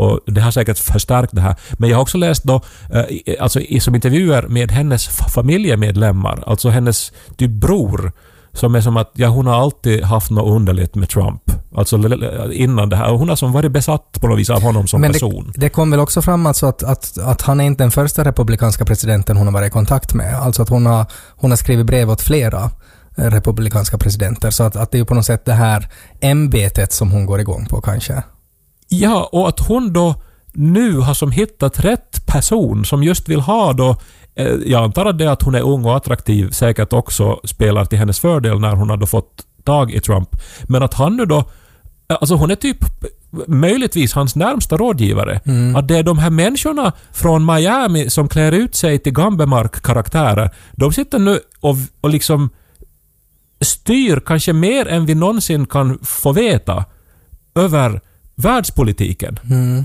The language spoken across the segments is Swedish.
och det har säkert förstärkt det här. Men jag har också läst då, alltså som intervjuer med hennes familjemedlemmar, alltså hennes typ bror, som är som att hon har alltid haft något underligt med Trump. Alltså innan det här. Hon har som varit besatt på något vis av honom som person. Det kom väl också fram alltså att han är inte den första republikanska presidenten hon har varit i kontakt med. Alltså att hon har skrivit brev åt flera republikanska presidenter. Så att det är ju på något sätt det här ämbetet som hon går igång på kanske. Ja, och att hon då nu har som hittat rätt person som just vill ha då. Jag antar att det att hon är ung och attraktiv säkert också spelar till hennes fördel när hon har då fått tag i Trump. Men att han nu då, alltså hon är typ möjligtvis hans närmsta rådgivare. Att det är de här människorna från Miami som klär ut sig till Gambemark-karaktärer. De sitter nu och liksom styr kanske mer än vi någonsin kan få veta över världspolitiken.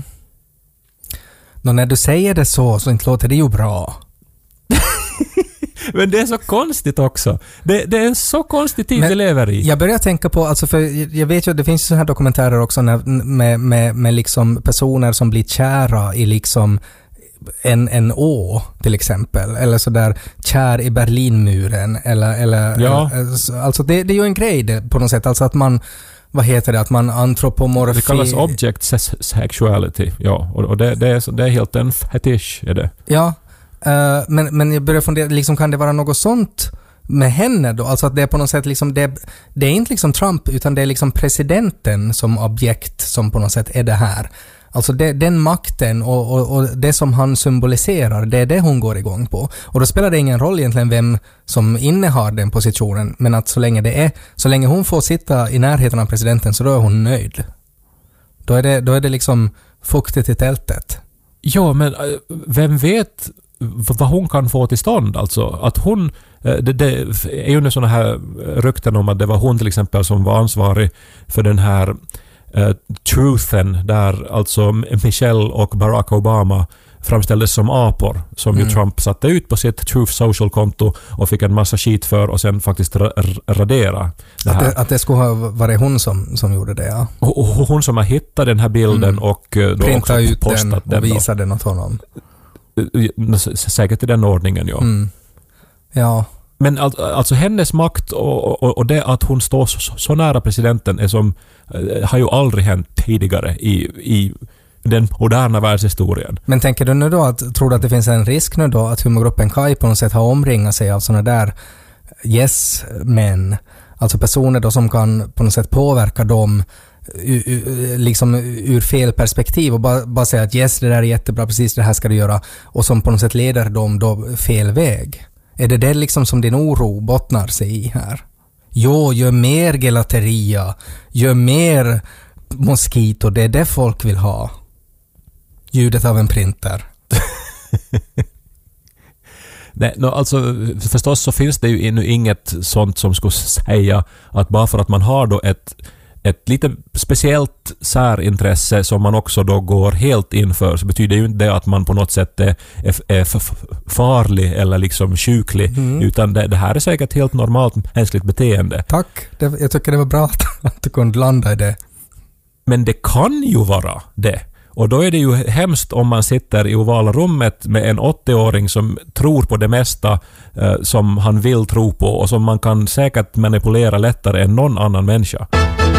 När du säger det så inte låter det ju bra. Men det är så konstigt också. Det är en så konstig tid vi lever i. Jag börjar tänka på, alltså för jag vet ju att det finns ju så här dokumentärer också med liksom personer som blir kära i liksom en å till exempel, eller så där kär i Berlinmuren eller ja. Alltså det är ju en grej det, på något sätt, alltså att man att man antropomorfi... Det kallas object sexuality, ja, och det är helt en fetisch, är det. Ja, men jag börjar fundera, liksom, kan det vara något sånt med henne då? Alltså att det är på något sätt liksom, det är inte liksom Trump, utan det är liksom presidenten som objekt som på något sätt är det här. Alltså den makten och det som han symboliserar, det är det hon går igång på. Och då spelar det ingen roll egentligen vem som innehar den positionen, men att så länge hon får sitta i närheten av presidenten, så då är hon nöjd. Då är det liksom fuktigt i tältet. Ja, men vem vet vad hon kan få till stånd, alltså att hon det är ju såna här rykten om att det var hon till exempel som var ansvarig för den här truthen där alltså Michelle och Barack Obama framställdes som apor som ju Trump satte ut på sitt Truth Social-konto och fick en massa skit för och sen faktiskt radera det här. Att det skulle ha varit hon som gjorde det, ja. Och hon som har hittat den här bilden och då printa också ut postat den och visa den åt honom. Säkert i den ordningen, ja. Ja. Men alltså hennes makt och det att hon står så nära presidenten är som har ju aldrig hänt tidigare i den moderna världshistorien. Men tänker du nu då tror du att det finns en risk nu då att humorgruppen Kai på något sätt har omringat sig av såna där yes-män, alltså personer då som kan på något sätt påverka dem liksom ur fel perspektiv och bara säga att yes, det där är jättebra, precis det här ska du göra, och som på något sätt leder dem då fel väg? Är det liksom som din oro bottnar sig i här? Jo, gör mer gelateria, gör mer mosquito, det är det folk vill ha. Ljudet av en printer. Nej, alltså förstås så finns det ju inget sånt som skulle säga att bara för att man har då ett lite speciellt särintresse som man också då går helt inför, så betyder ju inte det att man på något sätt är farlig eller liksom sjuklig, utan det här är säkert helt normalt mänskligt beteende. Tack, jag tycker det var bra att du kunde landa i det. Men det kan ju vara det. Och då är det ju hemskt om man sitter i ovala rummet med en 80-åring som tror på det mesta som han vill tro på och som man kan säkert manipulera lättare än någon annan människa.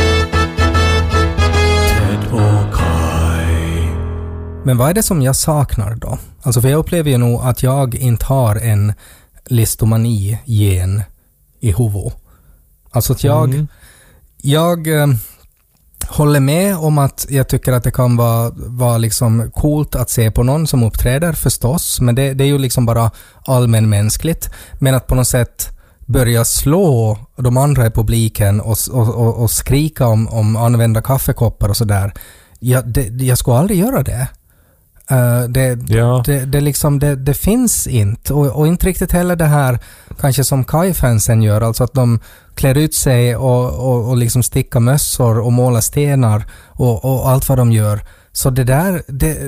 Men vad är det som jag saknar då? Alltså för jag upplever ju nog att jag inte har en listomani-gen i huvudet. Alltså att jag håller med om att jag tycker att det kan vara liksom coolt att se på någon som uppträder förstås, men det är ju liksom bara allmänmänskligt. Men att på något sätt börja slå de andra i publiken och skrika om använda kaffekoppar och sådär. Jag ska aldrig göra det. Det finns inte och inte riktigt heller det här kanske som Kai-fansen gör, alltså att de klär ut sig och liksom stickar mössor och målar stenar och allt vad de gör. Så det där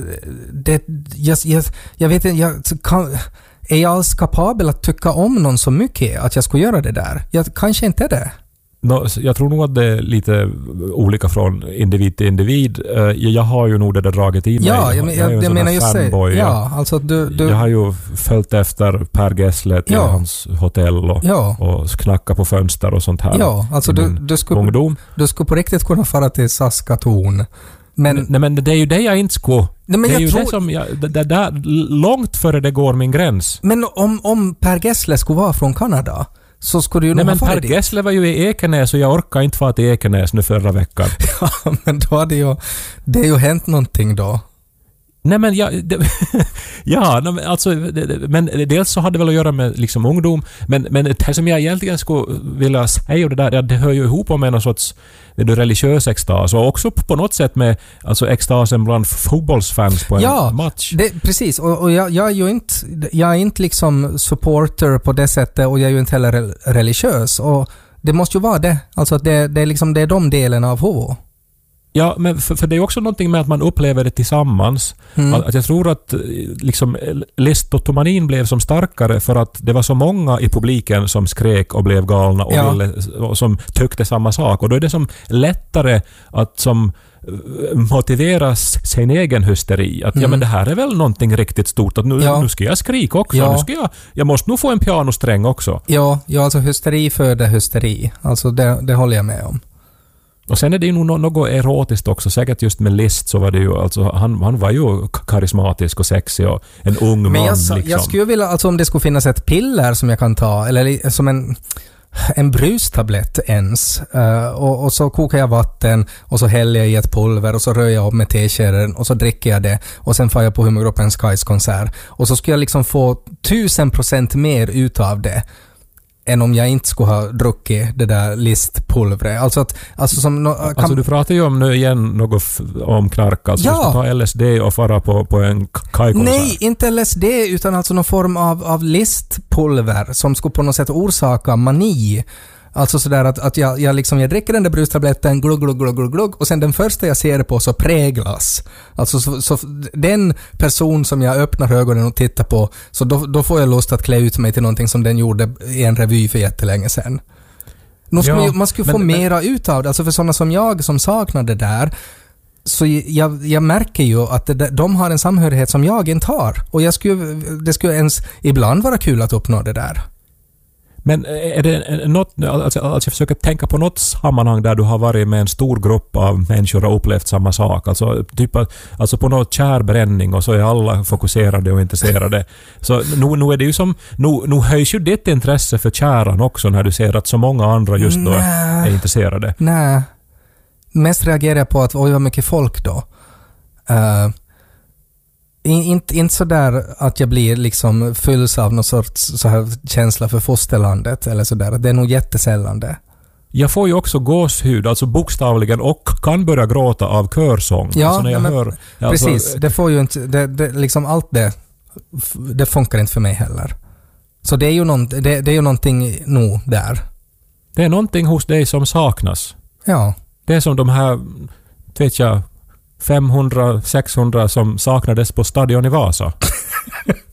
jag vet inte, är jag alls kapabel att tycka om någon så mycket att jag ska göra det där? Jag kanske inte är det. Jag tror nog att det är lite olika från individ till individ. Jag har ju nog det där draget i mig. Ja, jag menar just fanboy. ja, alltså Jag har ju följt efter Per Gessle till hans hotell och knacka på fönster och sånt här. Ja, alltså du skulle på riktigt kunna fara till Saskatoon. Men det är ju det jag inte skulle. Nej, men det är ju tror... det som där, långt före det går min gräns. Men om Per Gessle skulle vara från Kanada, så skulle du ju nog ha farit dit. Per Gessle var ju i Ekenäs och jag orkar inte fara till Ekenäs nu förra veckan. Ja, men då hade det har ju hänt någonting då. Nej men men dels så hade det väl att göra med liksom ungdom, men det som jag egentligen skulle vilja säga och det hör ju ihop med någon sorts religiös extas och också på något sätt med alltså extasen bland fotbollsfans på en match. Precis, och jag är inte liksom supporter på det sättet och jag är ju inte heller religiös och det måste ju vara det. Alltså att det är de delarna av HV. Ja, men för det är också någonting med att man upplever det tillsammans. Att jag tror att liksom listotomanin blev som starkare för att det var så många i publiken som skrek och blev galna och som tyckte samma sak. Och då är det som lättare att som motivera sin egen hysteri. Att men det här är väl någonting riktigt stort. Att nu ska jag skrika också. Ja. Jag måste nog få en pianosträng också. Ja, alltså hysteri föder hysteri. Alltså det håller jag med om. Och sen är det ju nog något erotiskt också. Säkert just med Liszt så var det ju, alltså han var ju karismatisk och sexig och en ung man. Men jag skulle vilja, alltså om det skulle finnas ett piller som jag kan ta, eller som en brustablett ens. Och så kokar jag vatten och så häller jag i ett pulver och så rör jag upp med teskedjan och så dricker jag det och sen får jag på humorgruppen Skys konsert. Och så skulle jag liksom få 1000% mer utav det än om jag inte skulle ha druckit det där listpulvret. Alltså du pratar ju om nu igen något om knark. Alltså du ska ta LSD och fara på en kajkonsert. Nej, inte LSD utan alltså någon form av listpulver som skulle på något sätt orsaka mani. Alltså sådär att jag dricker den där brustabletten, glugg, och sen den första jag ser det på så präglas. Alltså så den person som jag öppnar ögonen och tittar på, så då får jag lust att klä ut mig till någonting som den gjorde i en revy för jättelänge sedan. Man skulle få mera ut av det. Alltså för sådana som jag som saknar det där, så jag märker ju att de har en samhörighet som jag inte har. Och det skulle ens ibland vara kul att uppnå det där. Men är det något, alltså jag försöker tänka på något sammanhang där du har varit med en stor grupp av människor och upplevt samma sak. Alltså typ alltså på något kärbränning och så är alla fokuserade och intresserade. Så nu är det ju som, nu höjs ju ditt intresse för käran också när du ser att så många andra just då är intresserade. Nej. Mest reagerar jag på att oj vad mycket folk då. Inte så där att jag blir liksom fylls av någon sorts så här känsla för fosterlandet eller så där. Det är nog jättesällan det. Jag får ju också gåshud, alltså bokstavligen, och kan börja gråta av körsång. Ja, alltså när jag hör, precis. Alltså, det får ju inte, det liksom allt det funkar inte för mig heller. Så det är ju någonting nog där. Det är någonting hos dig som saknas. Ja. Det är som de här, vet jag, 500-600 som saknades på stadion i Vasa.